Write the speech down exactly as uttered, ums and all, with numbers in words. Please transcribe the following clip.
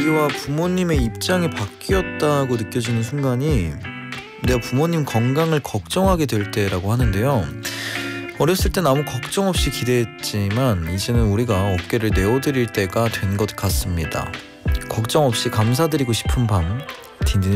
우리와 부모님의 입장이 바뀌었다고 느껴지는 순간이 내가 부모님 건강을 걱정하게 될 때라고 하는데요. 어렸을 땐 아무 걱정 없이 기대했지만 이제는 우리가 어깨를 내어드릴 때가 된 것 같습니다. 걱정 없이 감사드리고 싶은 밤, 딘딘